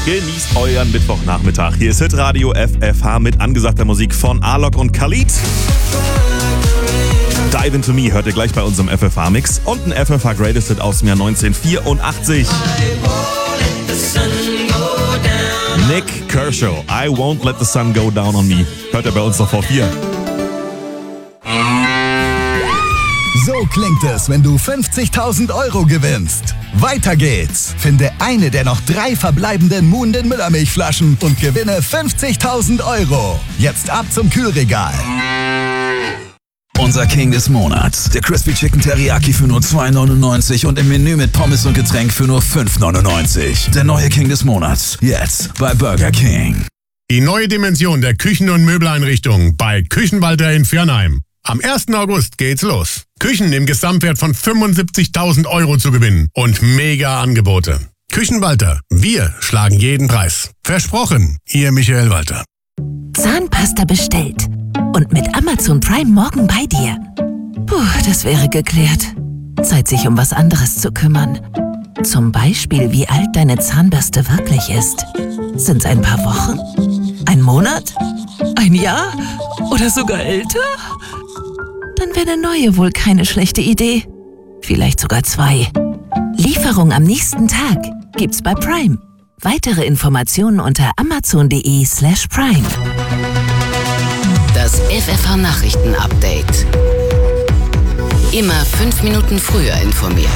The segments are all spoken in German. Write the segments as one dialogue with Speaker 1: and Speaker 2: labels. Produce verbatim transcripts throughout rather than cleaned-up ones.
Speaker 1: Genießt euren Mittwochnachmittag. Hier ist Hitradio F F H mit angesagter Musik von Alok und Khalid. Dive Into Me hört ihr gleich bei unserem F F H-Mix und ein F F H Greatest Hit aus dem Jahr neunzehnhundertvierundachtzig. Nick Kershaw, I Won't Let the Sun Go Down on Me. Hört ihr bei uns noch vor vier.
Speaker 2: So klingt es, wenn du fünfzigtausend Euro gewinnst. Weiter geht's. Finde eine der noch drei verbleibenden Muhnden Müllermilchflaschen und gewinne fünfzigtausend Euro. Jetzt ab zum Kühlregal.
Speaker 3: Unser King des Monats. Der Crispy Chicken Teriyaki für nur zwei neunundneunzig und im Menü mit Pommes und Getränk für nur fünf neunundneunzig. Der neue King des Monats. Jetzt bei Burger King.
Speaker 4: Die neue Dimension der Küchen- und Möbeleinrichtungen bei Küchenwalter in Viernheim. Am ersten August geht's los. Küchen im Gesamtwert von fünfundsiebzigtausend Euro zu gewinnen und mega Angebote. Küchenwalter, wir schlagen jeden Preis. Versprochen, Ihr Michael Walter.
Speaker 5: Zahnpasta bestellt und mit Amazon Prime morgen bei dir. Puh, das wäre geklärt. Zeit, sich um was anderes zu kümmern. Zum Beispiel, wie alt deine Zahnbürste wirklich ist. Sind's ein paar Wochen? Ein Monat? Ein Jahr? Oder sogar älter? Dann wäre eine neue wohl keine schlechte Idee. Vielleicht sogar zwei. Lieferung am nächsten Tag gibt's bei Prime. Weitere Informationen unter amazon.de slash prime.
Speaker 6: Das F F H-Nachrichten-Update. Immer fünf Minuten früher informiert.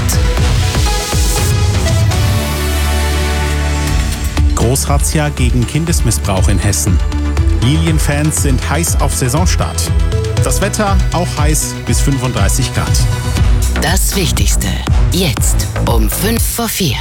Speaker 7: Großrazzia gegen Kindesmissbrauch in Hessen. Lilienfans sind heiß auf Saisonstart. Das Wetter auch heiß bis fünfunddreißig Grad.
Speaker 6: Das Wichtigste jetzt um fünf vor vier.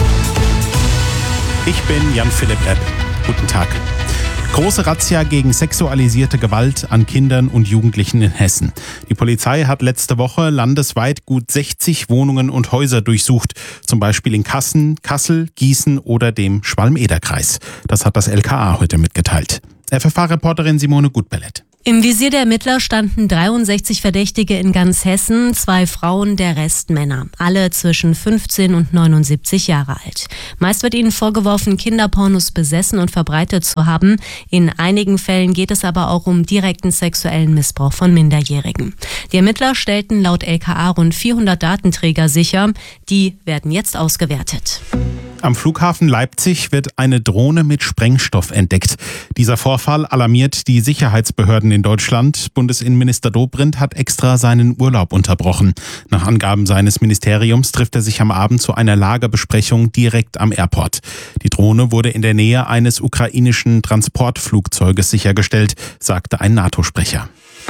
Speaker 7: Ich bin Jan-Philipp Epp. Guten Tag. Große Razzia gegen sexualisierte Gewalt an Kindern und Jugendlichen in Hessen. Die Polizei hat letzte Woche landesweit gut sechzig Wohnungen und Häuser durchsucht. Zum Beispiel in Kassen, Kassel, Gießen oder dem Schwalm-Eder-Kreis. Das hat das L K A heute mitgeteilt. F F H-Reporterin Simone Gutbellett.
Speaker 8: Im Visier der Ermittler standen dreiundsechzig Verdächtige in ganz Hessen, zwei Frauen, der Rest Männer. Alle zwischen fünfzehn und neunundsiebzig Jahre alt. Meist wird ihnen vorgeworfen, Kinderpornos besessen und verbreitet zu haben. In einigen Fällen geht es aber auch um direkten sexuellen Missbrauch von Minderjährigen. Die Ermittler stellten laut L K A rund vierhundert Datenträger sicher. Die werden jetzt ausgewertet.
Speaker 7: Am Flughafen Leipzig wird eine Drohne mit Sprengstoff entdeckt. Dieser Vorfall alarmiert die Sicherheitsbehörden in Deutschland. Bundesinnenminister Dobrindt hat extra seinen Urlaub unterbrochen. Nach Angaben seines Ministeriums trifft er sich am Abend zu einer Lagerbesprechung direkt am Airport. Die Drohne wurde in der Nähe eines ukrainischen Transportflugzeuges sichergestellt, sagte ein NATO-Sprecher.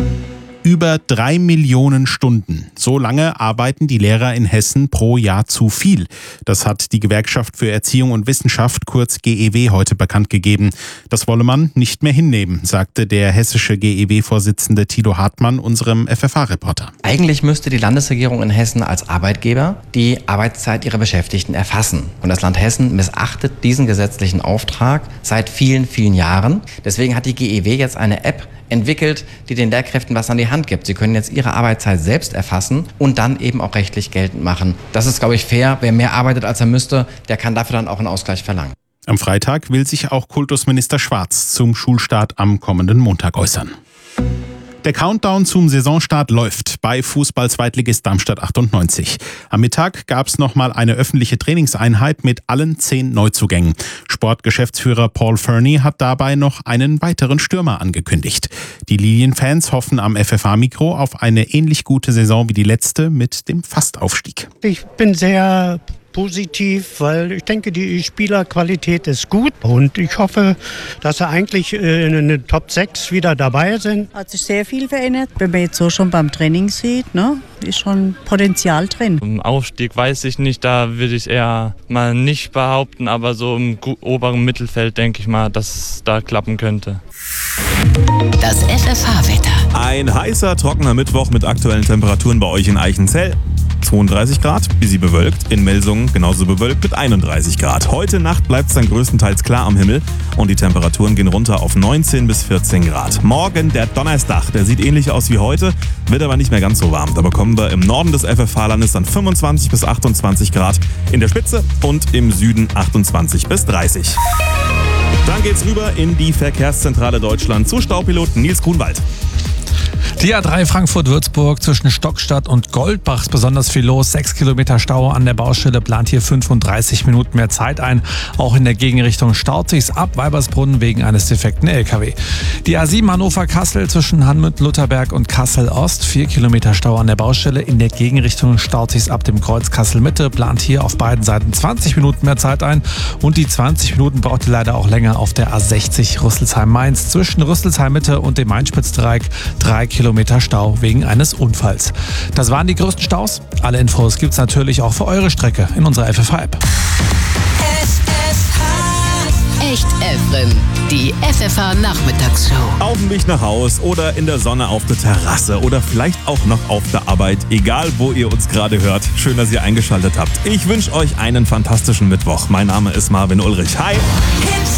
Speaker 7: Über drei Millionen Stunden. So lange arbeiten die Lehrer in Hessen pro Jahr zu viel. Das hat die Gewerkschaft für Erziehung und Wissenschaft, kurz G E W, heute bekannt gegeben. Das wolle man nicht mehr hinnehmen, sagte der hessische G E W-Vorsitzende Thilo Hartmann unserem F F H-Reporter.
Speaker 9: Eigentlich müsste die Landesregierung in Hessen als Arbeitgeber die Arbeitszeit ihrer Beschäftigten erfassen. Und das Land Hessen missachtet diesen gesetzlichen Auftrag seit vielen, vielen Jahren. Deswegen hat die G E W jetzt eine App entwickelt, die den Lehrkräften was an die Hand gibt. Sie können jetzt ihre Arbeitszeit selbst erfassen und dann eben auch rechtlich geltend machen. Das ist, glaube ich, fair. Wer mehr arbeitet, als er müsste, der kann dafür dann auch einen Ausgleich verlangen.
Speaker 7: Am Freitag will sich auch Kultusminister Schwarz zum Schulstart am kommenden Montag äußern. Der Countdown zum Saisonstart läuft bei Fußball-Zweitligist Darmstadt achtundneunzig. Am Mittag gab es nochmal eine öffentliche Trainingseinheit mit allen zehn Neuzugängen. Sportgeschäftsführer Paul Fernie hat dabei noch einen weiteren Stürmer angekündigt. Die Lilienfans hoffen am F F H-Mikro auf eine ähnlich gute Saison wie die letzte mit dem Fastaufstieg.
Speaker 10: Ich bin sehr positiv, weil ich denke, die Spielerqualität ist gut und ich hoffe, dass sie eigentlich in den Top sechs wieder dabei sind.
Speaker 11: Hat sich sehr viel verändert. Wenn man jetzt so schon beim Training sieht, ne, ist schon Potenzial drin.
Speaker 12: Im Aufstieg weiß ich nicht, da würde ich eher mal nicht behaupten, aber so im oberen Mittelfeld denke ich mal, dass es da klappen könnte.
Speaker 6: Das F F H-Wetter.
Speaker 1: Ein heißer, trockener Mittwoch mit aktuellen Temperaturen bei euch in Eichenzell. zweiunddreißig Grad, busy bewölkt. In Melsungen genauso bewölkt mit einunddreißig Grad. Heute Nacht bleibt es dann größtenteils klar am Himmel und die Temperaturen gehen runter auf neunzehn bis vierzehn Grad. Morgen der Donnerstag, der sieht ähnlich aus wie heute, wird aber nicht mehr ganz so warm. Da bekommen wir im Norden des F F H-Landes dann fünfundzwanzig bis achtundzwanzig Grad, in der Spitze und im Süden achtundzwanzig bis dreißig. Dann geht's rüber in die Verkehrszentrale Deutschland zu Staupiloten Nils Grunwald.
Speaker 13: Die A drei Frankfurt-Würzburg zwischen Stockstadt und Goldbach ist besonders viel los. Sechs Kilometer Stau an der Baustelle, plant hier fünfunddreißig Minuten mehr Zeit ein. Auch in der Gegenrichtung staut sich's ab Weibersbrunn wegen eines defekten L K W. Die A sieben Hannover-Kassel zwischen Hanmütz-Lutherberg und Kassel-Ost. Vier Kilometer Stau an der Baustelle. In der Gegenrichtung staut sich's ab dem Kreuz Kassel-Mitte. Plant hier auf beiden Seiten zwanzig Minuten mehr Zeit ein. Und die zwanzig Minuten braucht ihr leider auch länger auf der A sechzig Rüsselsheim-Mainz zwischen Rüsselsheim-Mitte und dem Main-Spitz-Dreieck. Drei Kilometer Stau wegen eines Unfalls. Das waren die größten Staus. Alle Infos gibt's natürlich auch für eure Strecke in unserer F F H-App.
Speaker 6: Echt Efren, die F F H-Nachmittagsshow.
Speaker 1: Auf dem Weg nach Haus oder in der Sonne auf der Terrasse oder vielleicht auch noch auf der Arbeit. Egal, wo ihr uns gerade hört. Schön, dass ihr eingeschaltet habt. Ich wünsche euch einen fantastischen Mittwoch. Mein Name ist Marvin Ulrich. Hi!